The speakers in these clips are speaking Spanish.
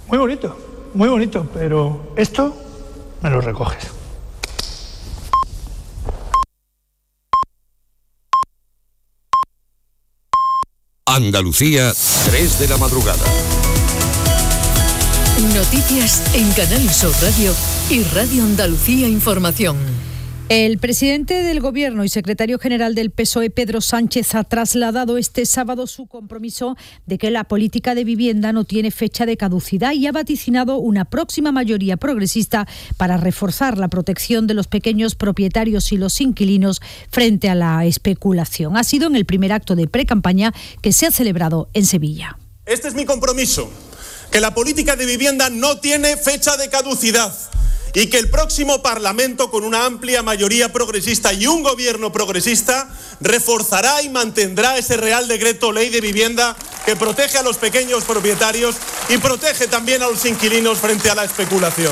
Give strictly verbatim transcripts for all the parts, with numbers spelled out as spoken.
Muy bonito, muy bonito, pero esto me lo recoges. Andalucía, tres de la madrugada. Noticias en Canal Sur Radio y Radio Andalucía Información. El presidente del Gobierno y secretario general del P S O E, Pedro Sánchez, ha trasladado este sábado su compromiso de que la política de vivienda no tiene fecha de caducidad y ha vaticinado una próxima mayoría progresista para reforzar la protección de los pequeños propietarios y los inquilinos frente a la especulación. Ha sido en el primer acto de precampaña que se ha celebrado en Sevilla. Este es mi compromiso, que la política de vivienda no tiene fecha de caducidad y que el próximo Parlamento, con una amplia mayoría progresista y un gobierno progresista, reforzará y mantendrá ese Real Decreto Ley de Vivienda que protege a los pequeños propietarios y protege también a los inquilinos frente a la especulación.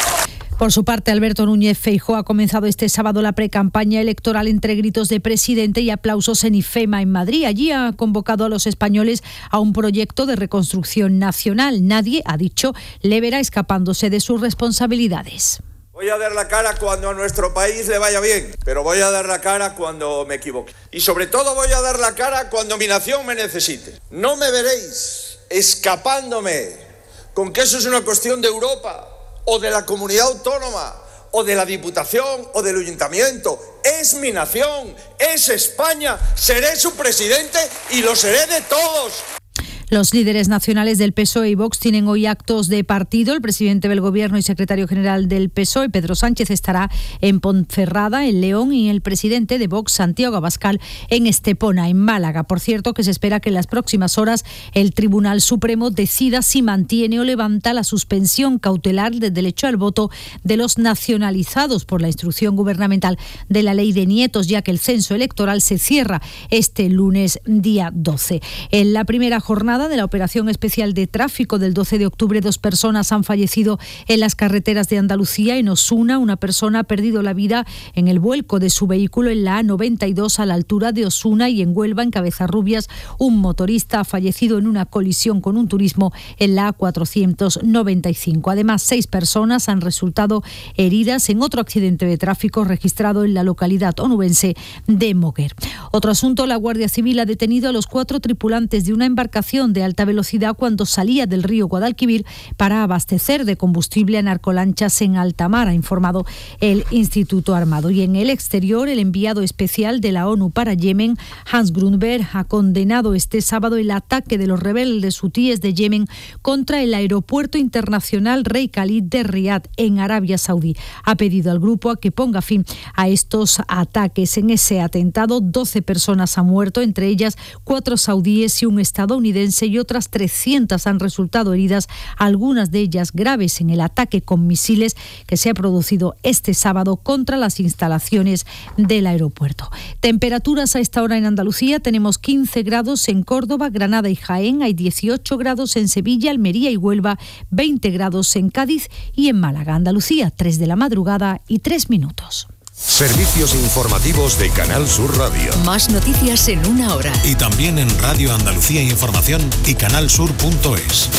Por su parte, Alberto Núñez Feijóo ha comenzado este sábado la precampaña electoral entre gritos de presidente y aplausos en IFEMA en Madrid. Allí ha convocado a los españoles a un proyecto de reconstrucción nacional. Nadie, ha dicho, le verá escapándose de sus responsabilidades. Voy a dar la cara cuando a nuestro país le vaya bien, pero voy a dar la cara cuando me equivoque. Y sobre todo voy a dar la cara cuando mi nación me necesite. No me veréis escapándome con que eso es una cuestión de Europa o de la comunidad autónoma, o de la Diputación, o del Ayuntamiento. Es mi nación, es España, seré su presidente y lo seré de todos. Los líderes nacionales del P S O E y Vox tienen hoy actos de partido. El presidente del Gobierno y secretario general del P S O E, Pedro Sánchez, estará en Ponferrada, en León, y el presidente de Vox, Santiago Abascal, en Estepona, en Málaga. Por cierto, que se espera que en las próximas horas el Tribunal Supremo decida si mantiene o levanta la suspensión cautelar del derecho al voto de los nacionalizados por la instrucción gubernamental de la Ley de Nietos, ya que el censo electoral se cierra este lunes día doce. En la primera jornada de la operación especial de tráfico del doce de octubre, dos personas han fallecido en las carreteras de Andalucía. En Osuna, una persona ha perdido la vida en el vuelco de su vehículo en la A noventa y dos a la altura de Osuna, y en Huelva, en Cabezarrubias, un motorista ha fallecido en una colisión con un turismo en la A cuatrocientos noventa y cinco. Además, seis personas han resultado heridas en otro accidente de tráfico registrado en la localidad onubense de Moguer. Otro asunto: la Guardia Civil ha detenido a los cuatro tripulantes de una embarcación de alta velocidad cuando salía del río Guadalquivir para abastecer de combustible a narcolanchas en alta mar, ha informado el Instituto Armado. Y en el exterior, el enviado especial de la ONU para Yemen, Hans Grundberg, ha condenado este sábado el ataque de los rebeldes hutíes de Yemen contra el aeropuerto internacional Rey Khalid de Riad, en Arabia Saudí. Ha pedido al grupo a que ponga fin a estos ataques. En ese atentado, doce personas han muerto, entre ellas cuatro saudíes y un estadounidense, y otras trescientas han resultado heridas, algunas de ellas graves, en el ataque con misiles que se ha producido este sábado contra las instalaciones del aeropuerto. Temperaturas a esta hora en Andalucía: tenemos quince grados en Córdoba, Granada y Jaén, hay dieciocho grados en Sevilla, Almería y Huelva, veinte grados en Cádiz y en Málaga. Andalucía, tres de la madrugada y tres minutos. Servicios informativos de Canal Sur Radio. Más noticias en una hora. Y también en Radio Andalucía Información y canal sur punto es.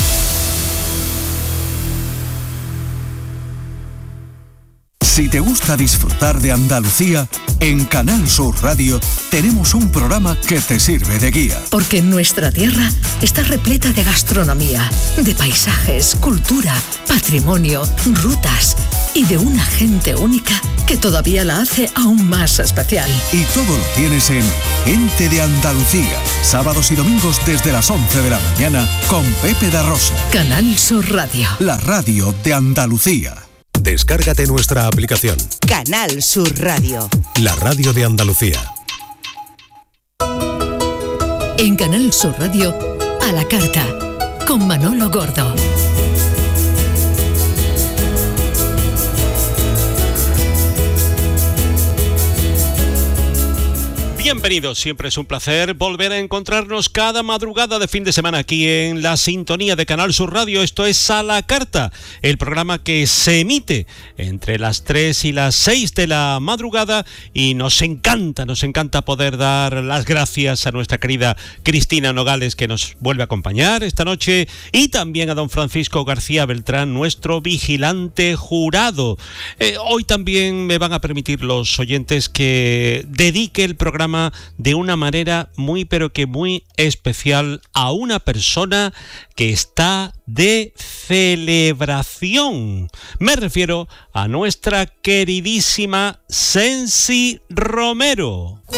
Si te gusta disfrutar de Andalucía, en Canal Sur Radio tenemos un programa que te sirve de guía. Porque nuestra tierra está repleta de gastronomía, de paisajes, cultura, patrimonio, rutas y de una gente única que todavía la hace aún más especial. Y todo lo tienes en Gente de Andalucía, sábados y domingos desde las once de la mañana con Pepe da Rosa. Canal Sur Radio. La radio de Andalucía. Descárgate nuestra aplicación. Canal Sur Radio. La radio de Andalucía. En Canal Sur Radio, a la carta, con Manolo Gordo. Bienvenidos, siempre es un placer volver a encontrarnos cada madrugada de fin de semana aquí en la sintonía de Canal Sur Radio. Esto es A la Carta, el programa que se emite entre las tres y las seis de la madrugada, y nos encanta, nos encanta poder dar las gracias a nuestra querida Cristina Nogales, que nos vuelve a acompañar esta noche, y también a don Francisco García Beltrán, nuestro vigilante jurado. Eh, hoy también me van a permitir los oyentes que dedique el programa de una manera muy pero que muy especial a una persona que está de celebración. Me refiero a nuestra queridísima Sensi Romero.